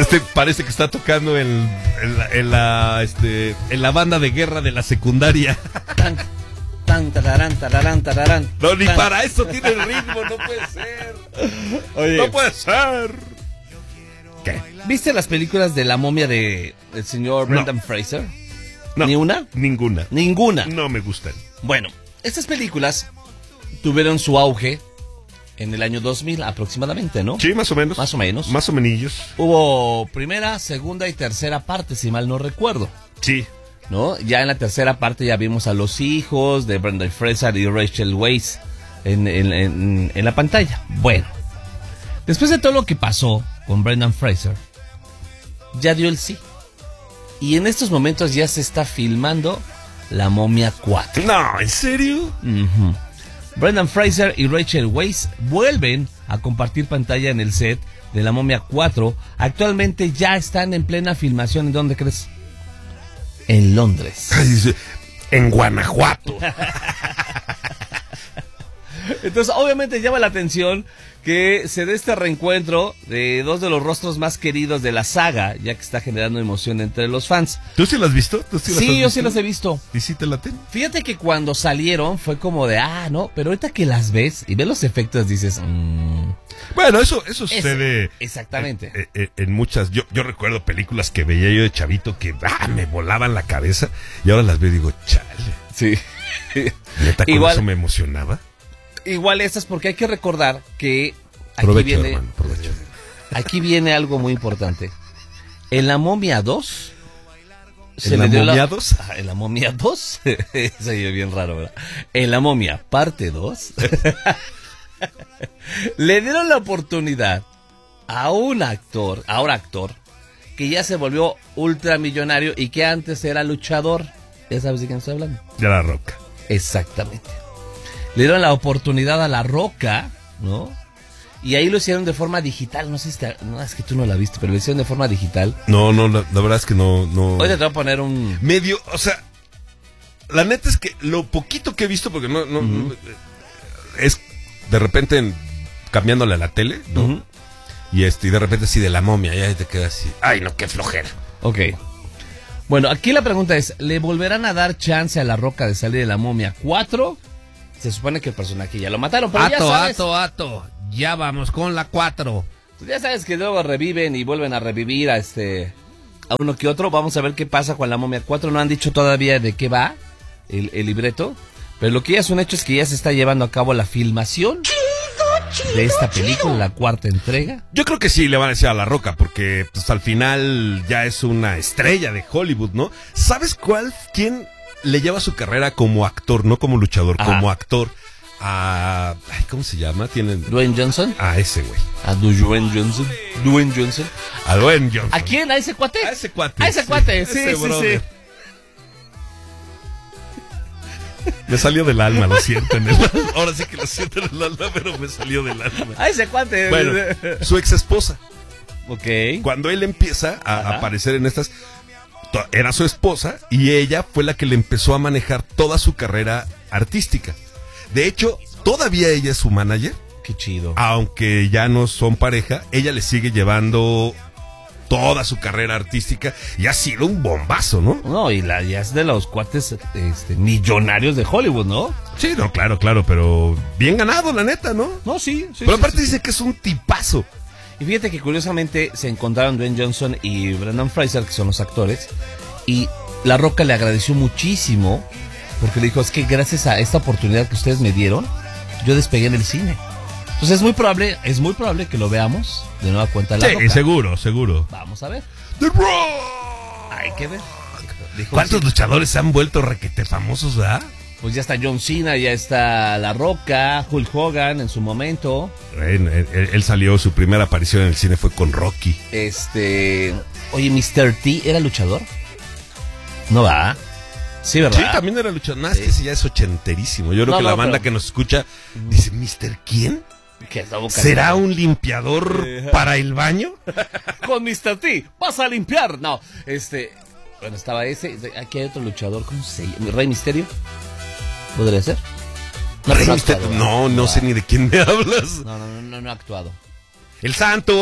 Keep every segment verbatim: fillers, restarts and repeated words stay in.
Este parece que está tocando en, en, la, en, la, este, en la banda de guerra de la secundaria. Tan, tan, tararán, tararán, tararán. No, ni tan. para eso tiene el ritmo, no puede ser. Oye, no puede ser. ¿Qué? ¿Viste las películas de la momia de el señor Brendan no. Fraser? No, ¿Ni una? Ninguna. Ninguna. No me gustan. Bueno, estas películas tuvieron su auge en el año dos mil aproximadamente, ¿no? Sí, más o menos. Más o menos. Más o menos. Hubo primera, segunda y tercera parte, si mal no recuerdo. Sí. ¿No? Ya en la tercera parte ya vimos a los hijos de Brendan Fraser y Rachel Weisz en, en, en, en la pantalla. Bueno, después de todo lo que pasó con Brendan Fraser, ya dio el sí. Y en estos momentos ya se está filmando La Momia cuatro. No, ¿en serio? Uh-huh. Brendan Fraser y Rachel Weisz vuelven a compartir pantalla en el set de La Momia cuatro. Actualmente ya están en plena filmación. ¿En dónde crees? En Londres. En Guanajuato. Entonces, obviamente llama la atención que se dé este reencuentro de dos de los rostros más queridos de la saga, ya que está generando emoción entre los fans. ¿Tú sí las has visto? ¿Tú sí, las sí, has yo visto? sí las he visto. ¿Y sí te laten? Fíjate que cuando salieron fue como de, ah, no, pero ahorita que las ves y ves los efectos dices, mmm. Bueno, eso, eso sucede. Exactamente. En, en, en muchas, yo, yo recuerdo películas que veía yo de chavito que ah, me volaban la cabeza y ahora las veo y digo, chale. Sí. Neta, con Igual, eso me emocionaba. Igual estas, porque hay que recordar que aquí provecho, viene, hermano, provecho. Aquí viene algo muy importante. En La Momia dos ¿En La Momia dos? Ah, en La Momia dos se oye bien raro, ¿verdad? En La Momia parte dos le dieron la oportunidad a un actor, ahora actor, que ya se volvió ultramillonario y que antes era luchador. ¿Ya sabes de quién estoy hablando? De La Roca. Exactamente. Le dieron la oportunidad a La Roca, ¿no? Y ahí lo hicieron de forma digital. No sé si te, no, es que tú no la viste, pero lo hicieron de forma digital. No, no, la, la verdad es que no, no. Hoy te voy a poner un medio, o sea, la neta es que lo poquito que he visto, porque no, no, uh-huh. no es de repente en, cambiándole a la tele, ¿no? Uh-huh. Y este, y de repente así de La Momia, ya te quedas así. Ay, no, qué flojera. Ok. Bueno, aquí la pregunta es, ¿le volverán a dar chance a La Roca de salir de La Momia cuatro? Se supone que el personaje ya lo mataron, pero ato, ya sabes... Ato, ato, ya vamos con la cuatro. Pues ya sabes que luego reviven y vuelven a revivir a este... a uno que otro. Vamos a ver qué pasa con La Momia cuatro. No han dicho todavía de qué va el, el libreto. Pero lo que ya es un hecho es que ya se está llevando a cabo la filmación de esta película, la cuarta entrega. Yo creo que sí le van a decir a La Roca, porque pues al final ya es una estrella de Hollywood, ¿no? ¿Sabes cuál? ¿Quién le lleva su carrera como actor, no como luchador, Ajá. como actor? A... Ay, ¿cómo se llama? ¿Tienen... Dwayne Johnson? A ese güey. A Dwayne Johnson. Dwayne Johnson. A Dwayne Johnson. ¿A quién? ¿A ese cuate? A ese cuate. A ese cuate, sí, ese sí, brother. sí. Me salió del alma, lo siento en el alma. Ahora sí que lo siento en el alma, pero me salió del alma. A ese cuate. Bueno, su ex esposa. Ok. Cuando él empieza a Ajá. aparecer en estas, era su esposa y ella fue la que le empezó a manejar toda su carrera artística. De hecho, todavía ella es su manager. Qué chido. Aunque ya no son pareja, ella le sigue llevando toda su carrera artística y ha sido un bombazo, ¿no? No, y la ya es de los cuates este, millonarios de Hollywood, ¿no? Sí, no, claro, claro, pero bien ganado, la neta, ¿no? No, sí, sí. Pero sí, aparte sí, dice sí. que es un tipazo. Y fíjate que curiosamente se encontraron Dwayne Johnson y Brendan Fraser, que son los actores, y La Roca le agradeció muchísimo porque le dijo, es que gracias a esta oportunidad que ustedes me dieron, yo despegué en el cine. Entonces es muy probable, es muy probable que lo veamos de nueva cuenta La sí, Roca. seguro, seguro. Vamos a ver. The Rock. Hay que ver. Dijo, ¿cuántos sí. luchadores se han vuelto requete famosos, verdad? Pues ya está John Cena, ya está La Roca, Hulk Hogan en su momento. Él, él, él salió, su primera aparición en el cine fue con Rocky. Este, oye, mister T, ¿era luchador? No va. Sí, ¿verdad? Sí, también era luchador. Más sí. que si ya es ochenterísimo. Yo creo no, que no, la banda pero... que nos escucha dice, ¿mister quién? ¿Qué es ¿será un limpiador eh, para el baño? Con mister T, vas a limpiar. No, este, bueno, estaba ese. Aquí hay otro luchador, ¿cómo se llama? ¿Rey Misterio? ¿Podría ser? No, Rey no, Misterio, actuado, no, no, no sé ni de quién me hablas. No, no, no, no, no ha actuado. El Santo.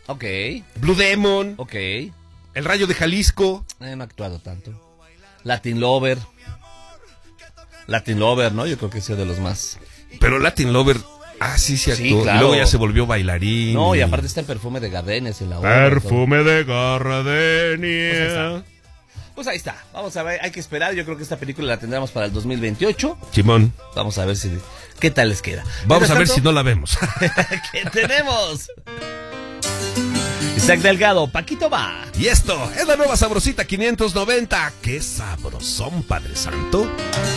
Ok. Blue Demon. Ok. El Rayo de Jalisco. Eh, no ha actuado tanto. Latin Lover. Latin Lover, ¿no? Yo creo que es de los más. Pero Latin Lover, ah, sí, se Sí, actuó. claro. Y luego ya se volvió bailarín. No, y aparte está en Perfume de Gardenias en la obra. Perfume de Gardenia. Pues ahí está. Vamos a ver, hay que esperar. Yo creo que esta película la tendremos para el dos mil veintiocho. Simón. Vamos a ver si qué tal les queda. Vamos a ver tanto, si no la vemos. ¿qué tenemos? Isaac Delgado, Paquito va. Y esto es la nueva Sabrosita quinientos noventa. ¡Qué sabrosón, Padre Santo!